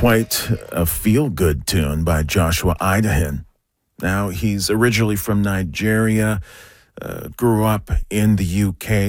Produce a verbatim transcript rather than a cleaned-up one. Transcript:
Quite a feel-good tune by Joshua Idahan. Now, he's originally from Nigeria, uh, grew up in the U K.